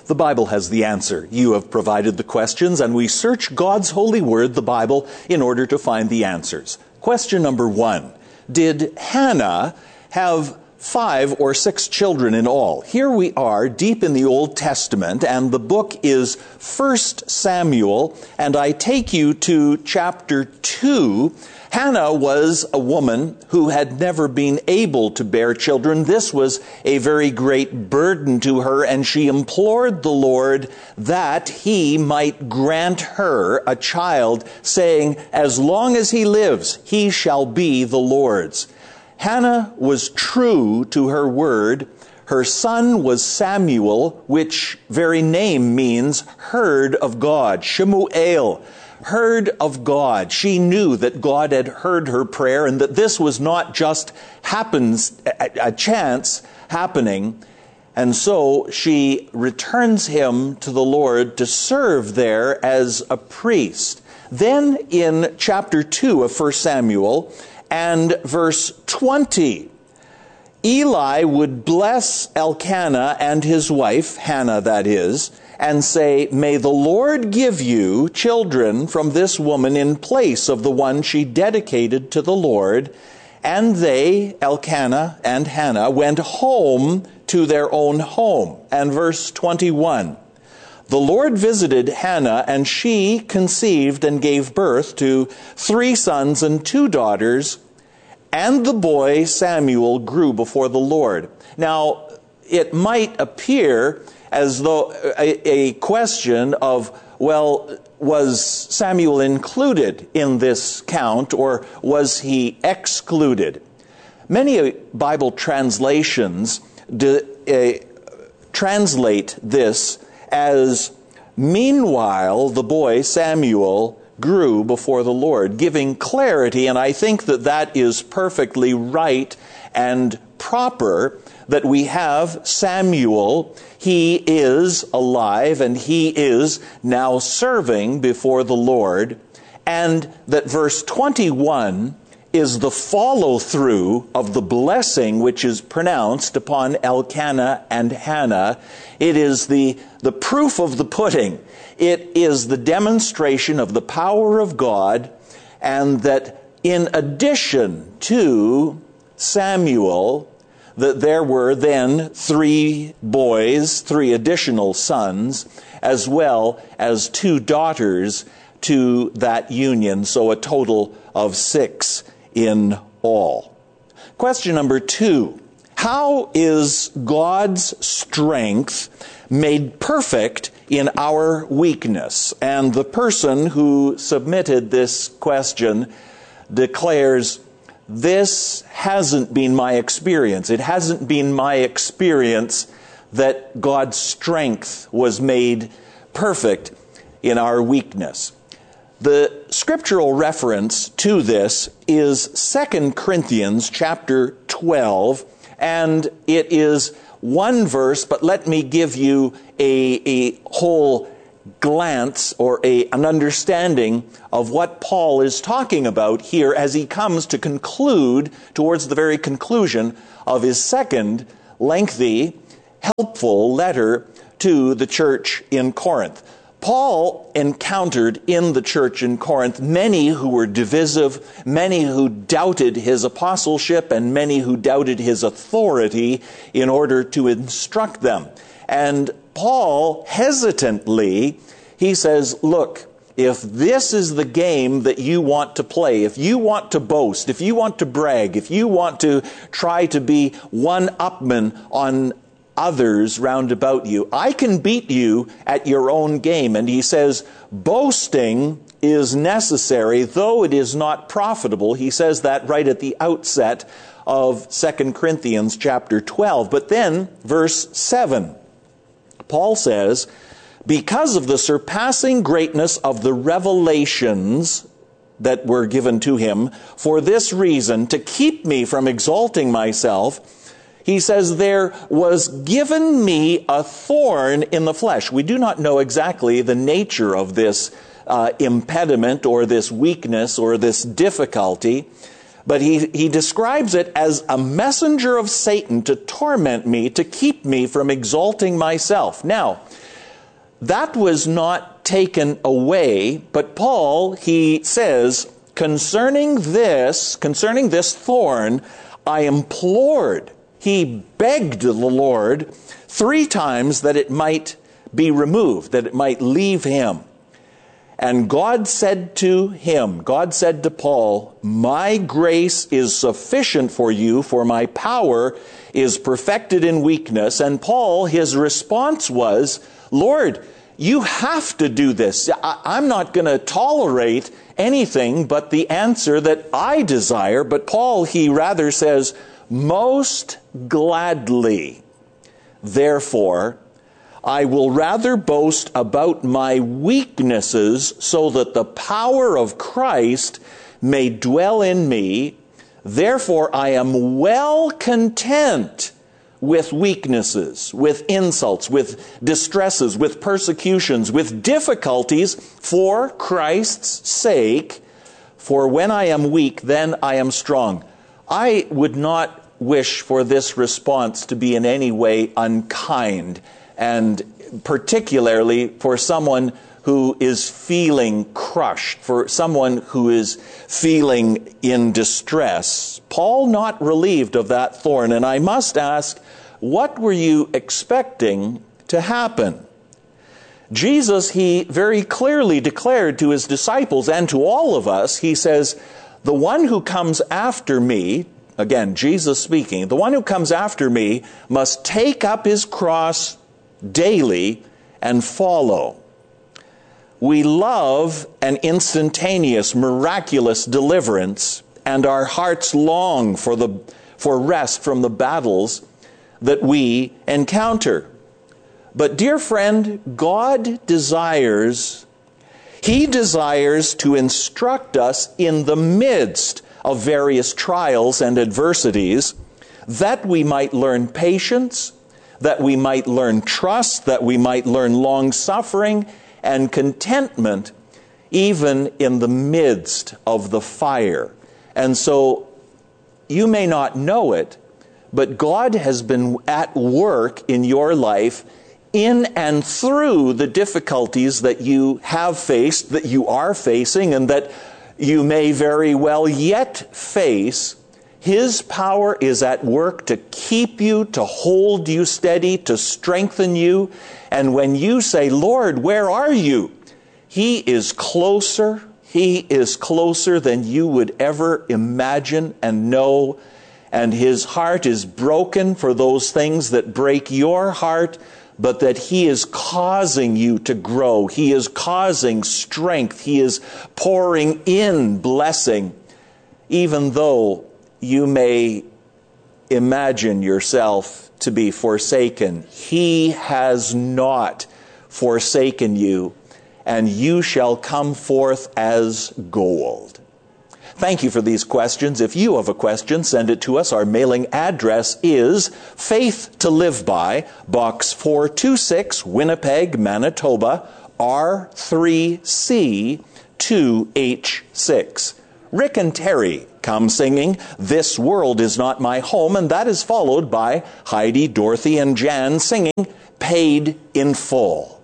The Bible has the answer. You have provided the questions, and we search God's holy word, the Bible, in order to find the answers. Question number 1. Did Hannah have 5 or 6 children in all? Here we are deep in the Old Testament, and the book is 1 Samuel, and I take you to chapter 2. Hannah was a woman who had never been able to bear children. This was a very great burden to her, and she implored the Lord that he might grant her a child, saying, "As long as he lives, he shall be the Lord's." Hannah was true to her word. Her son was Samuel, which very name means heard of God. Shemuel, heard of God. She knew that God had heard her prayer and that this was not just a chance happening. And so she returns him to the Lord to serve there as a priest. Then in chapter 2 of 1 Samuel, and verse 20, Eli would bless Elkanah and his wife, Hannah that is, and say, "May the Lord give you children from this woman in place of the one she dedicated to the Lord." And they, Elkanah and Hannah, went home to their own home. And verse 21, the Lord visited Hannah, and she conceived and gave birth to 3 sons and 2 daughters, and the boy Samuel grew before the Lord. Now, it might appear as though a question of, well, was Samuel included in this count, or was he excluded? Many Bible translations translate this as, meanwhile, the boy Samuel grew before the Lord, giving clarity, and I think that that is perfectly right and proper, that we have Samuel. He is alive, and he is now serving before the Lord, and that verse 21 is the follow-through of the blessing which is pronounced upon Elkanah and Hannah. It is the proof of the pudding. It is the demonstration of the power of God, and that in addition to Samuel, that there were then 3 boys, 3 additional sons, as well as 2 daughters to that union, so a total of 6 in all. Question number 2. How is God's strength made perfect in our weakness? And the person who submitted this question declares, this hasn't been my experience. It hasn't been my experience that God's strength was made perfect in our weakness. The scriptural reference to this is 2 Corinthians chapter 12, and it is one verse, but let me give you a whole glance or an understanding of what Paul is talking about here as he comes to conclude towards the very conclusion of his second lengthy, helpful letter to the church in Corinth. Paul encountered in the church in Corinth many who were divisive, many who doubted his apostleship, and many who doubted his authority in order to instruct them. And Paul hesitantly, he says, look, if this is the game that you want to play, if you want to boast, if you want to brag, if you want to try to be one-upman on others round about you, I can beat you at your own game. And he says, boasting is necessary, though it is not profitable. He says that right at the outset of 2 Corinthians chapter 12. But then, verse 7, Paul says, because of the surpassing greatness of the revelations that were given to him, for this reason, to keep me from exalting myself, he says, there was given me a thorn in the flesh. We do not know exactly the nature of this impediment or this weakness or this difficulty, but he describes it as a messenger of Satan to torment me, to keep me from exalting myself. Now, that was not taken away, but Paul, he says, concerning this thorn, I implored. He begged the Lord 3 times that it might be removed, that it might leave him. And God said to Paul, my grace is sufficient for you, for my power is perfected in weakness. And Paul, his response was, Lord, you have to do this. I'm not going to tolerate anything but the answer that I desire. But Paul, he rather says, most gladly. Therefore, I will rather boast about my weaknesses so that the power of Christ may dwell in me. Therefore, I am well content with weaknesses, with insults, with distresses, with persecutions, with difficulties for Christ's sake. For when I am weak, then I am strong. I would not wish for this response to be in any way unkind, and particularly for someone who is feeling crushed, for someone who is feeling in distress. Paul not relieved of that thorn, and I must ask, what were you expecting to happen? Jesus, he very clearly declared to his disciples and to all of us, he says, the one who comes after me, again, Jesus speaking, the one who comes after me must take up his cross daily and follow. We love an instantaneous, miraculous deliverance, and our hearts long for rest from the battles that we encounter. But dear friend, God desires to instruct us in the midst of various trials and adversities, that we might learn patience, that we might learn trust, that we might learn long-suffering and contentment, even in the midst of the fire. And so, you may not know it, but God has been at work in your life in and through the difficulties that you have faced, that you are facing, and that you may very well yet face. His power is at work to keep you, to hold you steady, to strengthen you. And when you say, Lord, where are you? He is closer. He is closer than you would ever imagine and know. And his heart is broken for those things that break your heart, but that he is causing you to grow. He is causing strength. He is pouring in blessing, even though you may imagine yourself to be forsaken. He has not forsaken you, and you shall come forth as gold. Thank you for these questions. If you have a question, send it to us. Our mailing address is Faith to Live By, Box 426, Winnipeg, Manitoba, R3C 2H6. Rick and Terry come singing This World Is Not My Home, and that is followed by Heidi, Dorothy, and Jan singing Paid in Full.